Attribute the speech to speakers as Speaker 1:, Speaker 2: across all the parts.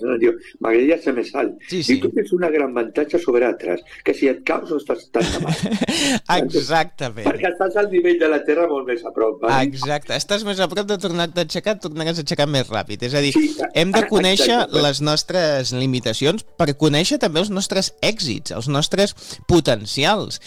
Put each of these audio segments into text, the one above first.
Speaker 1: diu, m'agradaria ser més alt.
Speaker 2: Sí.
Speaker 1: I tu tens un gran avantatge sobre altres, que si et caus no estàs tan de mal.
Speaker 2: Exactament.
Speaker 1: Perquè estàs al nivell de la Terra molt més a prop. Vale?
Speaker 2: Exacte. Estàs més a prop de tornar-te a aixecar, et tornaràs a aixecar més ràpid. És a dir, hem de conèixer les nostres limitacions per conèixer també els nostres èxits, els nostres potencials.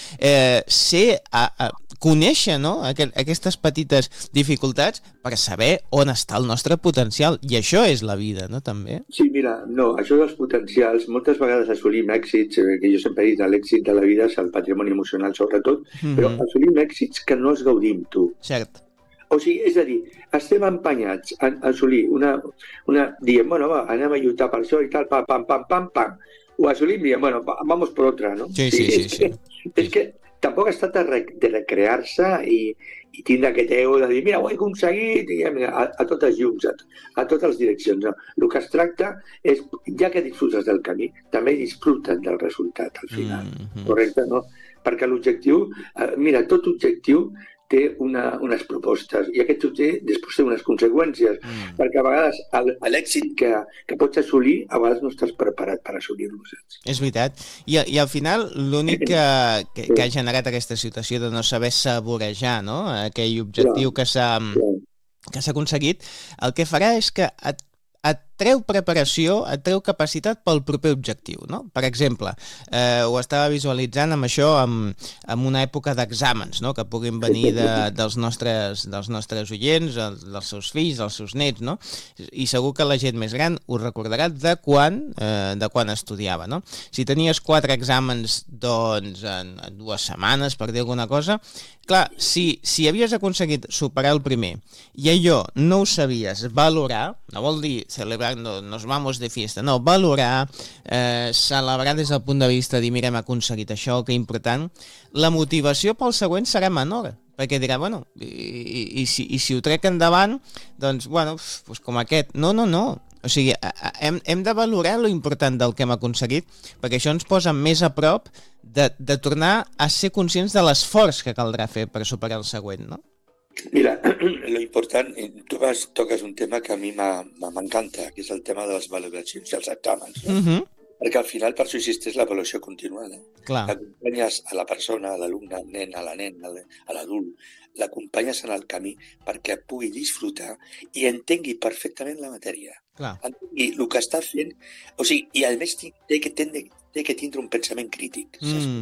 Speaker 2: Conèixer, no?, aquestes petites dificultats per saber on està el nostre potencial. I això és la vida, no?, també?
Speaker 1: Sí, mira, no, això dels potencials, moltes vegades assolim èxits, que jo sempre he dit, l'èxit de la vida és el patrimoni emocional sobretot, però assolim èxits que no els gaudim, tu.
Speaker 2: Cert.
Speaker 1: O sigui, és a dir, estem empenyats a assolir diem, bueno, va, anem a lluitar per això i tal, pam, ho assolim i diem, bueno, vamos por otra, no?
Speaker 2: Sí.
Speaker 1: És que tampoc es tracta de recrear-se i tindre aquest ego de dir, mira, ho he aconseguit, i a tots els llums, a totes les direccions. No? El que es tracta és, ja que disfrutes del camí, també disfruten del resultat al final. Correcte, no? Perquè l'objectiu, mira, tot objectiu té unes propostes i aquest després té unes conseqüències, perquè a vegades l'èxit que pots assolir, a vegades no estàs preparat per assolir-lo.
Speaker 2: És veritat. I al final l'únic que ha generat aquesta situació de no saber saborejar, no?, aquell objectiu que s'ha aconseguit, el que farà és que et treu preparació, et treu capacitat pel proper objectiu, no? Per exemple, ho estava visualitzant amb això, amb una època d'exàmens, no?, que puguin venir dels nostres oients, dels seus fills, dels seus nets, no? I segur que la gent més gran ho recordarà de quan estudiava, no? Si tenies 4 exàmens, doncs, en 2 setmanes, per dir alguna cosa, clar, si havies aconseguit superar el primer i allò no ho sabies valorar, no vol dir celebrar, nos vamos de fiesta, no, valorar, celebrar des del punt de vista de dir, mira, hem aconseguit això, que important, la motivació pel següent serà menor, perquè dirà, bueno, i si ho trec endavant, doncs, bueno, doncs com aquest, no, o sigui, hem de valorar lo important del que hem aconseguit, perquè això ens posa més a prop de tornar a ser conscients de l'esforç que caldrà fer per superar el següent, no?
Speaker 1: Mira, lo important, tu toques un tema que a mi m'encanta, que és el tema de les valoracions i els exàmens. No? Perquè al final per això existeix l'avaluació continuada.
Speaker 2: Clar.
Speaker 1: Acompanyes a la persona, a l'alumne, al nen, a la nena, a l'adult, l'acompanyes en el camí perquè pugui disfrutar i entengui perfectament la matèria.
Speaker 2: Clar.
Speaker 1: Entengui el que està fent, o sigui, i a més té que tindre un pensament crític.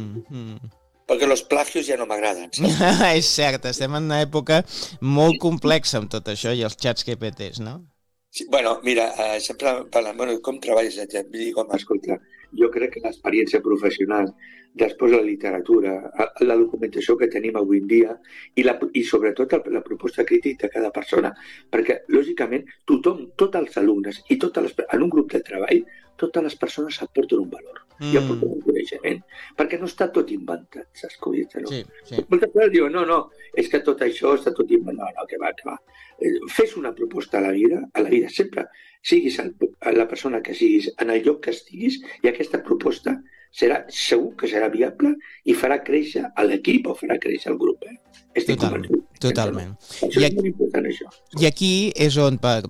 Speaker 1: Perquè els plagios ja no m'agraden.
Speaker 2: És cert, estem en una època molt complexa amb tot això i els xats GPTs, no?
Speaker 1: Sí, bueno, mira, sempre parlant, bueno, com treballes? Dic, home, escolta, jo crec que l'experiència professional, després la literatura, la documentació que tenim avui en dia i sobretot la proposta crítica de cada persona, perquè, lògicament, tothom, tots els alumnes i en un grup de treball, totes les persones aporten un valor i aporten un coneixement, perquè no està tot inventat, saps com dir-te, no?
Speaker 2: Sí.
Speaker 1: Moltes vegades diuen, no, és que tot això està tot inventat, no, que va. Fes una proposta a la vida sempre, siguis la persona que siguis, en el lloc que estiguis, i aquesta proposta segur que serà viable i farà créixer l'equip o farà créixer el grup. Estic convençut.
Speaker 2: Totalment.
Speaker 1: Això és molt important, això.
Speaker 2: I aquí és on, per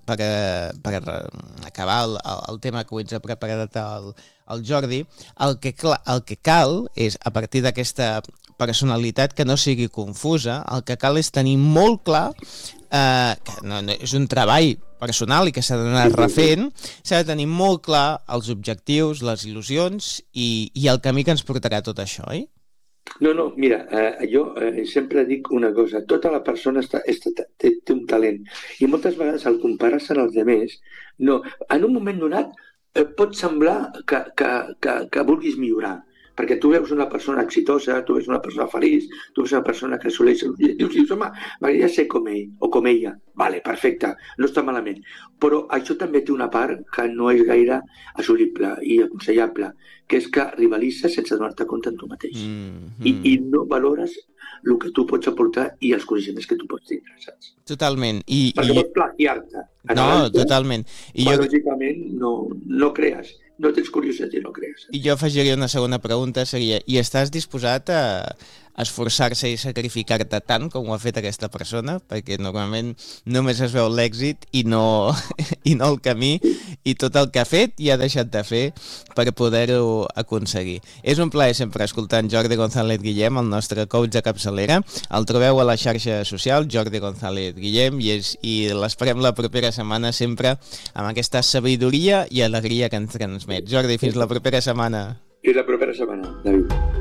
Speaker 2: acabar el tema que ens ha preparat el Jordi, el que cal és, a partir d'aquesta personalitat que no sigui confusa, el que cal és tenir molt clar que no, és un treball personal i que s'ha d'anar refent, s'ha de tenir molt clar els objectius, les il·lusions i el camí que ens portarà tot això, oi?
Speaker 1: No, mira, jo sempre dic una cosa, tota la persona té un talent i moltes vegades al comparar-se als altres, no, en un moment donat pot semblar que vulguis millorar, perquè tu veus una persona exitosa, tu veus una persona feliç, tu veus una persona que assoleix els objectius i dius, home, m'agradaria ser com ell o com ella. Vale, perfecte, no està malament. Però això també té una part que no és gaire assolible i aconsellable, que és que rivalitzes sense donar-te compte en tu mateix. I no valores el que tu pots aportar i els coneixements que tu pots tindre, saps?
Speaker 2: Totalment.
Speaker 1: Perquè pots plagiar-te.
Speaker 2: No, totalment.
Speaker 1: Però lògicament no crees no tens curiositat i no crees.
Speaker 2: I jo afegiria una segona pregunta, seria, i estàs disposat a esforçar-se i sacrificar-te tant com ho ha fet aquesta persona? Perquè normalment només es veu l'èxit i no el camí, i tot el que ha fet i ha deixat de fer per poder-ho aconseguir. És un plaer sempre escoltar en Jordi González Guillem, el nostre coach de capçalera. El trobeu a la xarxa social, Jordi González Guillem, i l'esperem la propera setmana sempre amb aquesta sabidoria i alegria que ens transmet. Jordi, fins la propera setmana.
Speaker 1: Fins la propera setmana, David.